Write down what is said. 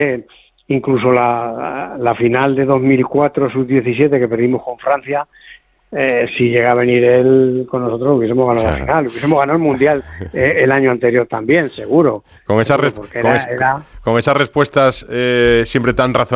incluso la final de 2004 sub-17 que perdimos con Francia, si llega a venir él con nosotros hubiésemos ganado la final, hubiésemos ganado el Mundial el año anterior también, seguro. Con esas respuestas siempre tan razonables